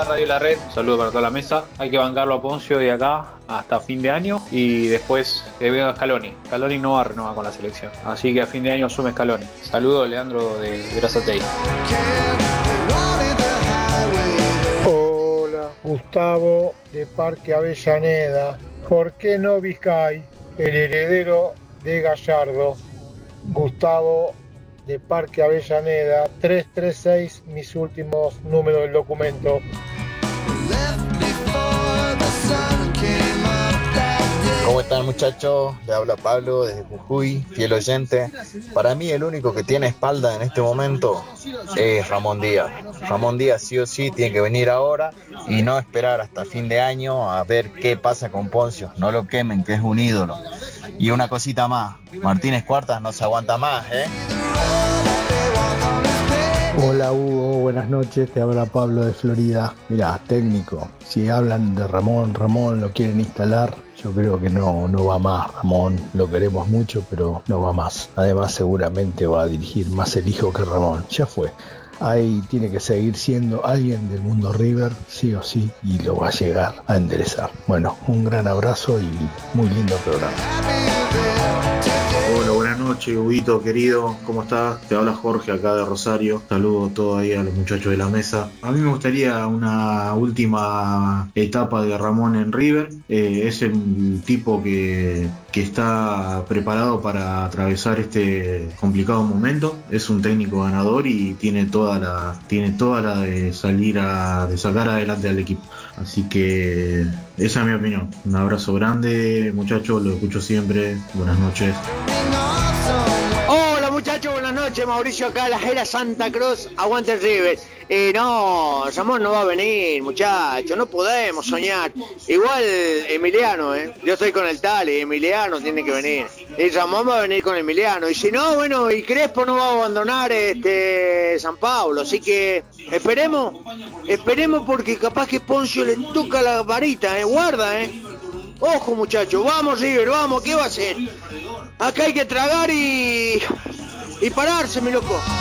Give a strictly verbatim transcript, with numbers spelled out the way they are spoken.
Hola Radio La Red, un saludo para toda la mesa. Hay que bancarlo a Poncio de acá hasta fin de año y después que venga Scaloni. Scaloni no va a renovar con la selección, así que a fin de año asume Scaloni. Saludos, Leandro de Brazatei. Hola, Gustavo de Parque Avellaneda. ¿Por qué no Vizcay? El heredero de Gallardo. Gustavo de Parque Avellaneda, trescientos treinta y seis, mis últimos números del documento. ¿Cómo están, muchachos? Le habla Pablo desde Jujuy, fiel oyente. Para mí el único que tiene espalda en este momento es Ramón Díaz. Ramón Díaz sí o sí tiene que venir ahora y no esperar hasta fin de año a ver qué pasa con Poncio. No lo quemen, que es un ídolo. Y una cosita más, Martínez Cuartas no se aguanta más, ¿eh? Hola Hugo, buenas noches, te habla Pablo de Florida. Mirá, técnico, si hablan de Ramón, Ramón lo quieren instalar, yo creo que no, no va más Ramón, lo queremos mucho pero no va más. Además seguramente va a dirigir más el hijo que Ramón, ya fue. Ahí tiene que seguir siendo alguien del mundo River, sí o sí, y lo va a llegar a enderezar. Bueno, un gran abrazo y muy lindo programa. Hola, buenas noches, Huguito, querido, ¿cómo estás? Te habla Jorge acá de Rosario. Saludo todo ahí a los muchachos de la mesa. A mí me gustaría una última etapa de Ramón en River. Eh, es el tipo que, que está preparado para atravesar este complicado momento. Es un técnico ganador y tiene toda la, tiene toda la de salir a, de sacar adelante al equipo. Así que esa es mi opinión. Un abrazo grande, muchachos, lo escucho siempre. Buenas noches. Hola muchachos, buenas noches, Mauricio acá, la Jera Santa Cruz, aguante el River. Eh, no, Ramón no va a venir, muchachos, no podemos soñar. Igual Emiliano, eh, yo estoy con el Tali, Emiliano tiene que venir. Y Ramón va a venir con Emiliano, y si no, bueno, y Crespo no va a abandonar este San Pablo, así que esperemos, esperemos porque capaz que Poncio le toca la varita, eh, guarda, eh. Ojo muchachos, vamos River, vamos, ¿qué va a hacer? Acá hay que tragar y, y pararse, mi loco.